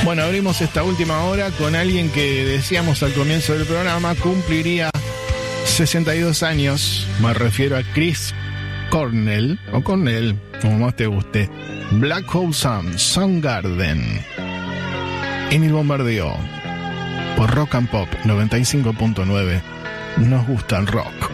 Bueno, abrimos esta última hora con alguien que decíamos al comienzo del programa cumpliría 62 años. Me refiero a Chris Cornell, o Cornell, como más te guste. Black Hole Sun, Soundgarden. En el bombardeo por Rock and Pop 95.9. Nos gusta el rock.